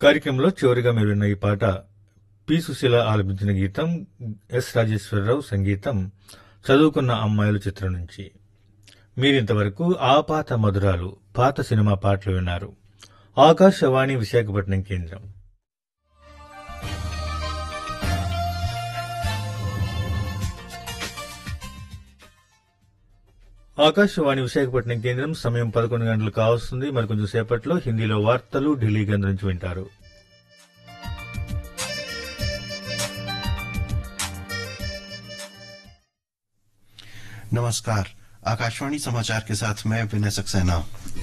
కార్యక్రమంలో చివరిగా మీరు విన్న ఈ పాట పి సుశీల ఆలపించిన గీతం, ఎస్ రాజేశ్వరరావు సంగీతం, చదువుకున్న అమ్మాయిలు చిత్రం నుంచి. మీరింతవరకు ఆ పాత మధురాలు పాత సినిమా పాటలు విన్నారు. ఆకాశవాణి విశాఖపట్నం కేంద్రం. ఆకాశవాణి విశాఖపట్నం కేంద్రం. సమయం 11 గంటలు కావస్తుంది. మరికొంచెం సేపట్లో హిందీలో వార్తలు ఢిల్లీ కేంద్రం నుంచి వింటారు. नमस्कार, आकाशवाणी समाचार के साथ मैं विनय सक्सेना।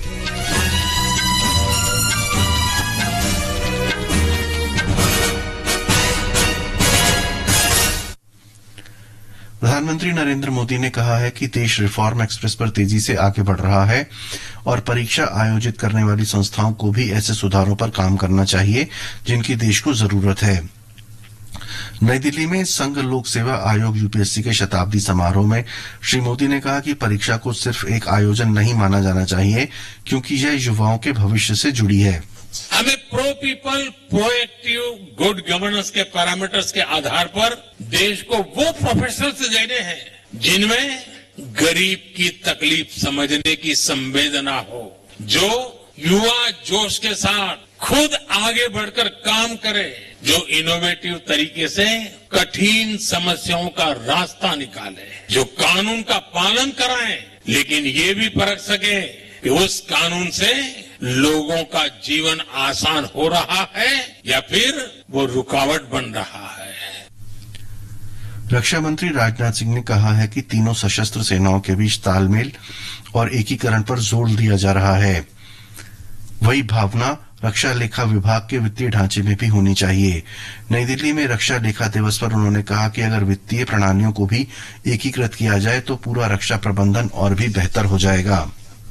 प्रधानमंत्री नरेंद्र मोदी ने कहा है कि देश रिफॉर्म एक्सप्रेस पर तेजी से आगे बढ़ रहा है और परीक्षा आयोजित करने वाली संस्थाओं को भी ऐसे सुधारों पर काम करना चाहिए जिनकी देश को जरूरत है। नई दिल्ली में संघ लोक सेवा आयोग यूपीएससी के शताब्दी समारोह में श्री मोदी ने कहा कि परीक्षा को सिर्फ एक आयोजन नहीं माना जाना चाहिए क्योंकि यह युवाओं के भविष्य से जुड़ी है। हमें pro people, proactive, good governance के पैरामीटर्स के आधार पर देश को वो प्रोफेशनल्स देने हैं जिनमें गरीब की तकलीफ समझने की संवेदना हो, जो युवा जोश के साथ खुद आगे बढ़कर काम करे, जो इनोवेटिव तरीके से कठिन समस्याओं का रास्ता निकाले, जो कानून का पालन कराएं लेकिन ये भी परख सके कि उस कानून से लोगों का जीवन आसान हो रहा है या फिर वो रुकावट बन रहा है। रक्षा मंत्री राजनाथ सिंह ने कहा है कि तीनों सशस्त्र सेनाओं के बीच तालमेल और एकीकरण पर जोर दिया जा रहा है। वही भावना रक्षा लेखा विभाग के वित्तीय ढांचे में भी होनी चाहिए। नई दिल्ली में रक्षा लेखा दिवस पर उन्होंने कहा कि अगर वित्तीय प्रणालियों को भी एकीकृत किया जाए तो पूरा रक्षा प्रबंधन और भी बेहतर हो जाएगा।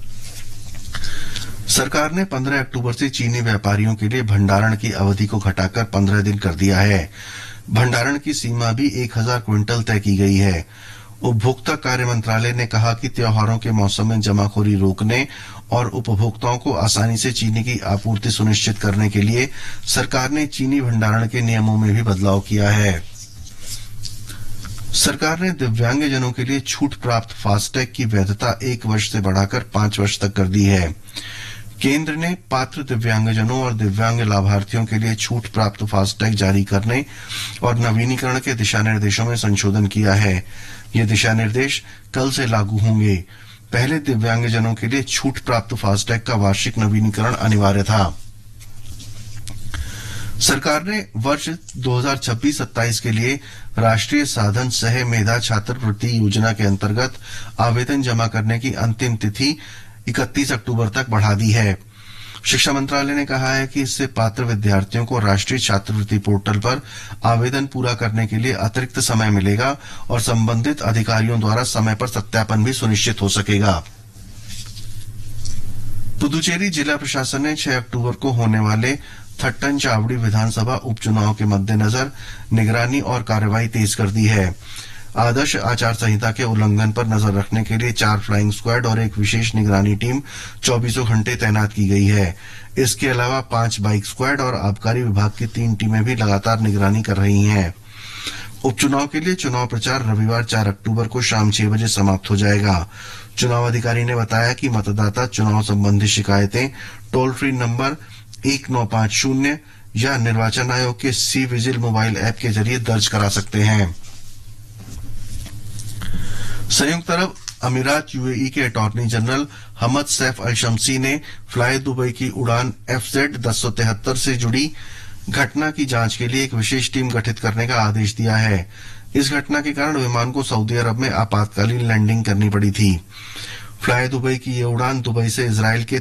सरकार ने 15 अक्टूबर से चीनी व्यापारियों के लिए भंडारण की अवधि को घटाकर 15 दिन कर दिया है। भंडारण की सीमा भी 1000 क्विंटल तय की गई है। उपभोक्ता कार्य मंत्रालय ने कहा कि त्योहारों के मौसम में जमाखोरी रोकने और उपभोक्ताओं को आसानी से चीनी की आपूर्ति सुनिश्चित करने के लिए सरकार ने चीनी भंडारण के नियमों में भी बदलाव किया है। सरकार ने दिव्यांगजनों के लिए छूट प्राप्त फास्टैग की वैधता 1 वर्ष से बढ़ाकर 5 वर्ष तक कर दी है। केंद्र ने पात्र दिव्यांगजनों और दिव्यांग लाभार्थियों के लिए छूट प्राप्त फास्टैग जारी करने और नवीनीकरण के दिशा निर्देशों में संशोधन किया है। ये दिशा निर्देश कल से लागू होंगे। पहले दिव्यांगजनों के लिए छूट प्राप्त फास्टैग का वार्षिक नवीनीकरण अनिवार्य था। सरकार ने वर्ष 2026-27 के लिए राष्ट्रीय साधन सह मेधा छात्रवृत्ति योजना के अंतर्गत आवेदन जमा करने की अंतिम तिथि 31 अक्टूबर तक बढ़ा दी है। शिक्षा मंत्रालय ने कहा है कि इससे पात्र विद्यार्थियों को राष्ट्रीय छात्रवृत्ति पोर्टल पर आवेदन पूरा करने के लिए अतिरिक्त समय मिलेगा और संबंधित अधिकारियों द्वारा समय पर सत्यापन भी सुनिश्चित हो सकेगा। पुदुचेरी जिला प्रशासन ने 6 अक्टूबर को होने वाले थट्टन चावड़ी विधानसभा उपचुनाव के मद्देनजर निगरानी और कार्रवाई तेज कर दी है। आदर्श आचार संहिता के उल्लंघन पर नजर रखने के लिए 4 फ्लाइंग स्क्वाड और एक विशेष निगरानी टीम 24 घंटे तैनात की गई है। इसके अलावा 5 बाइक स्क्वाड और आबकारी विभाग की 3 टीमें भी लगातार निगरानी कर रही हैं। उपचुनाव के लिए चुनाव प्रचार रविवार 4 अक्टूबर को शाम 6 बजे समाप्त हो जाएगा। चुनाव अधिकारी ने बताया कि मतदाता चुनाव संबंधी शिकायतें टोल फ्री नंबर 1950 या निर्वाचन आयोग के सी विजिल मोबाइल ऐप के जरिए दर्ज करा सकते हैं। संयुक्त अरब अमीरात यूएई के अटॉर्नी जनरल हमद सैफ अल शम्सी ने फ्लाई दुबई की उड़ान FZ-1073 से जुड़ी घटना की जांच के लिए एक विशेष टीम गठित करने का आदेश दिया है। इस घटना के कारण विमान को सऊदी अरब में आपातकालीन लैंडिंग करनी पड़ी थी। फ्लाई दुबई की ये उड़ान दुबई से इजराइल के